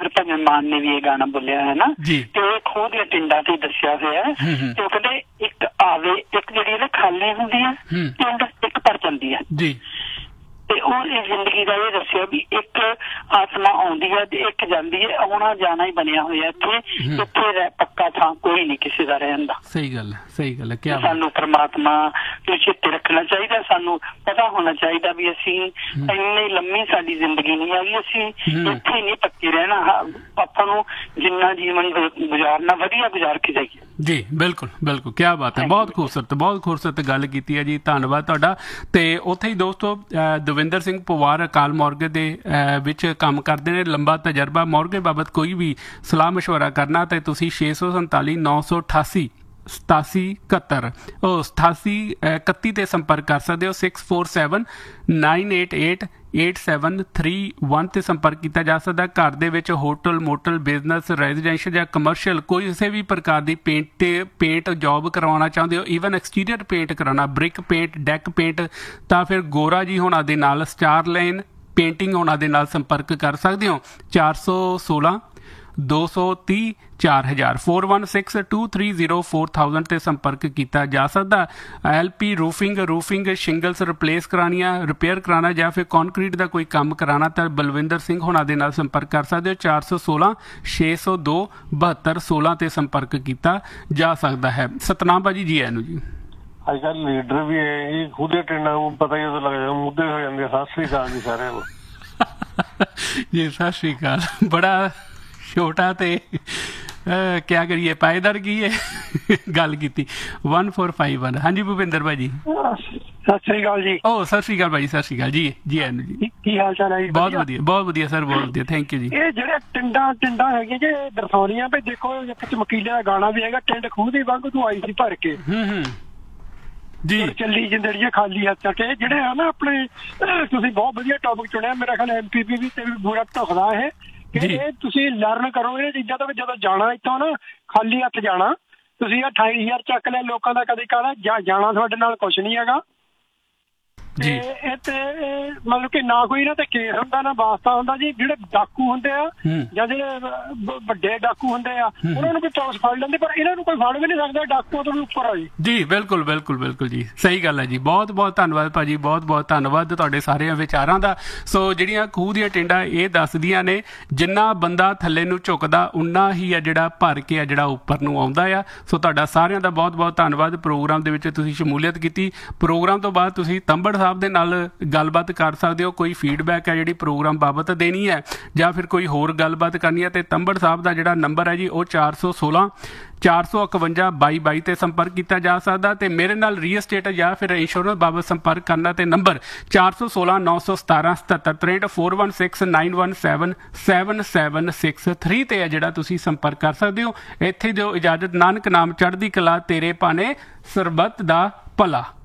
ਭਗਤ ਮਾਨ ਨੇ ਵੀ ਇਹ ਗਾਣਾ ਬੋਲਿਆ ਹੈ ਨਾ, ਤੇ ਉਹ ਖੂਹ ਦੀਆਂ ਟਿੰਡਾਂ ਤੇ ਦੱਸਿਆ ਹੋਇਆ ਤੇ ਉਹ ਕਹਿੰਦੇ ਇੱਕ ਆਵੇ, ਇੱਕ ਜਿਹੜੀ ਨਾ ਖਾਲੀ ਹੁੰਦੀ ਹੈ ਟਿੰਡ, ਇੱਕ ਭਰ ਜਾਂਦੀ ਹੈ ਤੇ ਉਹ ਇਸ ਜ਼ਿੰਦਗੀ ਦਾ ਇਹ ਦੱਸਿਆ ਵੀ ਇੱਕ ਆਤਮਾ ਆਉਂਦੀ ਹੈ ਤੇ ਇੱਕ ਜਾਂਦੀ ਹੈ, ਆਉਣਾ ਜਾਣਾ ਹੀ ਬਣਿਆ ਹੋਇਆ ਇੱਥੇ ਪੱਕਾ ਥਾਂ ਕੋਈ ਨਹੀਂ ਕਿਸੇ ਦਾ ਰਹਿਣ ਦਾ। ਸਹੀ ਗੱਲ ਹੈ। ਕਿਆ ਸਾਨੂੰ ਪਰਮਾਤਮਾ ਨੂੰ ਚੇਤੇ ਰੱਖਣਾ ਚਾਹੀਦਾ, ਸਾਨੂੰ ਪਤਾ ਹੋਣਾ ਚਾਹੀਦਾ ਵੀ ਅਸੀਂ ਇੰਨੀ ਲੰਮੀ ਸਾਡੀ ਜ਼ਿੰਦਗੀ ਨਹੀਂ ਹੈਗੀ, ਅਸੀਂ ਇੱਥੇ ਨਹੀਂ ਪੱਕੇ ਰਹਿਣਾ, ਆਪਾਂ ਨੂੰ ਜਿੰਨਾ ਜੀਵਨ ਗੁਜ਼ਾਰਨਾ ਵਧੀਆ ਗੁਜ਼ਾਰ ਕੇ ਜਾਈਏ। ਜੀ ਬਿਲਕੁਲ ਕਿਆ ਬਾਤ ਹੈ, ਬਹੁਤ ਖੂਬਸੂਰਤ ਗੱਲ ਕੀਤੀ ਹੈ ਜੀ, ਧੰਨਵਾਦ ਤੁਹਾਡਾ। ਤੇ ਉੱਥੇ ਹੀ ਦੋਸਤੋ ਦਵਿੰਦਰ ਸਿੰਘ ਪਵਾਰ ਅਕਾਲ ਮੋਰਗੇ ਦੇ ਵਿੱਚ ਕੰਮ ਕਰਦੇ ਨੇ, ਲੰਬਾ ਤਜਰਬਾ। ਮੋਰਗੇ ਬਾਬਤ ਕੋਈ ਵੀ ਸਲਾਹ ਮਸ਼ਵਰਾ ਕਰਨਾ ਤੇ ਤੁਸੀਂ 647 988 8771 8831 ਤੇ ਸੰਪਰਕ ਕਰ ਸਕਦੇ ਹੋ। 647 988 8731 ਤੇ ਸੰਪਰਕ ਕੀਤਾ ਜਾ ਸਕਦਾ। ਘਰ ਦੇ ਵਿੱਚ ਹੋਟਲ, ਮੋਟਲ, ਬਿਜ਼ਨਸ, ਰੈਜ਼ੀਡੈਂਸ਼ੀਅਲ ਜਾਂ ਕਮਰਸ਼ੀਅਲ ਕਿਸੇ ਵੀ ਪ੍ਰਕਾਰ ਦੀ ਪੇਂਟ ਜੌਬ ਕਰਵਾਉਣਾ ਚਾਹੁੰਦੇ ਹੋ, ਈਵਨ ਐਕਸਟੀਰੀਅਰ ਪੇਂਟ ਕਰਾਉਣਾ, ਬ੍ਰਿਕ ਪੇਂਟ, ਡੈਕ ਪੇਂਟ, ਤਾਂ ਫਿਰ ਗੋਰਾ ਜੀ ਹੋਣਾ ਦੇ ਨਾਲ, ਸਟਾਰ ਲਾਈਨ ਪੇਂਟਿੰਗ ਹੋਣਾ ਦੇ ਨਾਲ ਸੰਪਰਕ ਕਰ ਸਕਦੇ ਹੋ। 416 230 4000 416230 4000 ਤੇ ਸੰਪਰਕ ਕੀਤਾ ਜਾ ਸਕਦਾ। LP ਰੂਫਿੰਗ ਸ਼ਿੰਗਲਸ ਰਿਪਲੇਸ ਕਰਾਉਣੀਆਂ, ਰਿਪੇਅਰ ਕਰਾਉਣਾ ਜਾਂ ਫਿਰ ਕੰਕਰੀਟ ਦਾ ਕੋਈ ਕੰਮ ਕਰਾਉਣਾ ਤਾਂ ਬਲਵਿੰਦਰ ਸਿੰਘ ਹੋਣਾ ਦੇ ਨਾਲ ਸੰਪਰਕ ਕਰ ਸਕਦੇ ਹੋ। 416 602 7216 ਤੇ ਸੰਪਰਕ ਕੀਤਾ ਜਾ ਸਕਦਾ ਹੈ। ਸਤਨਾਮ ਭਾਜੀ ਜੀ ਆਇਆਂ ਨੂੰ ਜੀ। ਅੱਜ ਕੱਲ੍ਹ ਲੀਡਰ ਵੀ ਹੈ ਜੀ, ਖੁਦੇ ਟਿੰਡਾਂ ਨੂੰ ਪਤਾ ਹੀ ਉਦੋਂ ਲੱਗਦਾ, ਮੁੱਦੇ ਹੋ ਜਾਂਦੇ। ਸਤਿ ਸ੍ਰੀ ਅਕਾਲ ਜੀ ਸਾਰਿਆਂ ਨੂੰ। ਜੀ ਸਤਿ ਸ੍ਰੀ ਅਕਾਲ। ਬੜਾ ਛੋਟਾ ਤੇ ਕਿਆ ਕਰੀਏ, ਪਾਏਦਾਰ ਕੀ ਹੈ ਗੱਲ ਕੀਤੀ। 1451 ਹਾਂਜੀ ਭੁਪਿੰਦਰ ਭਾਜੀ। ਸਤਿ ਸ੍ਰੀ ਅਕਾਲ ਜੀ। ਸਤਿ ਸ੍ਰੀ ਅਕਾਲ ਭਾਜੀ, ਸਤਿ ਸ੍ਰੀ ਅਕਾਲ ਜੀ। ਜੀ ਆਇਆਂ ਨੂੰ ਜੀ। ਕੀ ਹਾਲ ਚਾਲ ਹੈ ਜੀ? ਬਹੁਤ ਵਧੀਆ ਸਰ, ਬਹੁਤ ਵਧੀਆ, ਥੈਂਕ ਯੂ ਜੀ। ਇਹ ਜਿਹੜੇ ਟਿੰਡਾਂ ਹੈਗੇ ਜੇ ਦਰਸਾਉਣੀਆਂ ਵੀ, ਦੇਖੋ ਇੱਕ ਚਮਕੀਲੇ ਦਾ ਗਾਣਾ ਵੀ ਹੈਗਾ, ਟਿੰਡ ਖੂਹ ਦੀ ਵਾਂਗ ਤੂੰ ਆਈ ਸੀ ਭਰ ਕੇ ਜੀ, ਚੱਲੀ ਜਿੰਦੜੀਏ ਖਾਲੀ ਹੱਥਾਂ ਕੇ। ਜਿਹੜੇ ਆ ਨਾ ਆਪਣੇ, ਤੁਸੀਂ ਬਹੁਤ ਵਧੀਆ ਟੌਪਿਕ ਚੁਣਿਆ, ਮੇਰਾ ਖਿਆਲ MPP ਵੀ ਤੇ ਵੀ ਬੁਰਾ ਢੁਕਦਾ ਇਹ ਕਿ ਇਹ ਤੁਸੀਂ ਲਰਨ ਕਰੋ ਇਹ ਚੀਜ਼ਾਂ ਤੋਂ। ਜਦੋਂ ਜਾਣਾ ਇੱਥੋਂ ਨਾ ਖਾਲੀ ਹੱਥ ਜਾਣਾ, ਤੁਸੀਂ 28,000 ਚੱਕ ਲਿਆ ਲੋਕਾਂ ਦਾ, ਕਦੇ ਕਹਦਾ ਜਾਣਾ ਤੁਹਾਡੇ ਨਾਲ ਕੁਛ ਨਹੀਂ ਹੈਗਾ। ਤੇ ਇਹ ਤੇ ਮਤਲਬ ਕਿ ਨਾ ਕੋਈ ਇਹਨਾਂ ਤੇ ਕੇਸ ਹੁੰਦਾ, ਨਾ ਵਾਸਤਾ ਹੁੰਦਾ ਜੀ। ਜਿਹੜੇ ਡਾਕੂ ਹੁੰਦੇ ਆ ਜਾਂ ਜਿਹੜੇ ਵੱਡੇ ਡਾਕੂ ਹੁੰਦੇ ਆ, ਉਹਨਾਂ ਨੂੰ ਵੀ ਪੁਲਿਸ ਫੜ ਲੈਂਦੀ, ਪਰ ਇਹਨਾਂ ਨੂੰ ਕੋਈ ਫੜ ਵੀ ਨਹੀਂ ਸਕਦਾ, ਡਾਕੂਆਂ ਤੋਂ ਵੀ ਉੱਪਰ ਆ ਜੀ। ਜੀ ਬਿਲਕੁਲ ਜੀ, ਸਹੀ ਗੱਲ ਹੈ ਜੀ। ਬਹੁਤ ਧੰਨਵਾਦ ਭਾਜੀ, ਬਹੁਤ ਧੰਨਵਾਦ ਤੁਹਾਡੇ ਸਾਰੇ ਵਿਚਾਰਾਂ ਦਾ। ਸੋ ਜਿਹੜੀਆਂ ਖੂਹ ਦੀਆਂ ਟਿੰਡਾਂ ਇਹ ਦੱਸਦੀਆਂ ਨੇ, ਜਿੰਨਾ ਬੰਦਾ ਥੱਲੇ ਨੂੰ ਝੁਕਦਾ ਉਨਾ ਹੀ ਆ ਜਿਹੜਾ ਭਰ ਕੇ ਆ ਜਿਹੜਾ ਉੱਪਰ ਨੂੰ ਆਉਂਦਾ ਆ। ਸੋ ਤੁਹਾਡਾ ਸਾਰਿਆਂ ਦਾ ਬਹੁਤ ਧੰਨਵਾਦ। ਪ੍ਰੋਗਰਾਮ ਦੇ ਵਿੱਚ ਤੁਸੀਂ ਸ਼ਮੂਲੀਅਤ ਕੀਤੀ। ਪ੍ਰੋਗਰਾਮ ਤੋਂ ਬਾਅਦ ਤੁਸੀਂ ਤੰਬੜ ਸਾਹਿਬ ਦੇ ਨਾਲ ਗੱਲਬਾਤ ਕਰ ਸਕਦੇ ਹੋ। ਕੋਈ ਫੀਡਬੈਕ ਹੈ ਜਿਹੜੀ ਪ੍ਰੋਗਰਾਮ ਬਾਬਤ ਦੇਣੀ ਹੈ ਜਾਂ ਫਿਰ ਕੋਈ ਹੋਰ ਗੱਲਬਾਤ ਕਰਨੀ ਹੈ ਤੇ ਤੰਬੜ ਸਾਹਿਬ ਦਾ ਜਿਹੜਾ ਨੰਬਰ ਹੈ ਜੀ ਉਹ 416 451 2222 ਤੇ ਸੰਪਰਕ ਕੀਤਾ ਜਾ ਸਕਦਾ। ਤੇ ਮੇਰੇ ਨਾਲ ਰੀਅਲ estate ਜਾਂ ਫਿਰ ਇੰਸ਼ੋਰੈਂਸ ਬਾਬਤ ਸੰਪਰਕ ਕਰਨਾ ਤੇ ਨੰਬਰ 416 917 7763 416 917 7763 ਤੇ ਹੈ ਜਿਹੜਾ ਤੁਸੀਂ ਸੰਪਰਕ ਕਰ ਸਕਦੇ ਹੋ। ਇੱਥੇ ਦਿਓ ਇਜਾਜ਼ਤ। ਨਾਨਕ ਨਾਮ ਚੜ੍ਹਦੀ ਕਲਾ, ਤੇਰੇ ਭਾਣੇ ਸਰਬੱਤ ਦਾ ਭਲਾ।